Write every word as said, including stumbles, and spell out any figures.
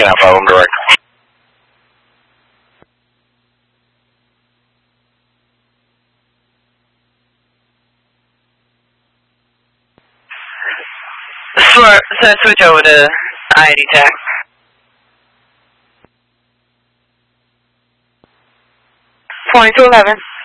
half of them direct. So, so switch over to I eighty tax. twenty-two eleven.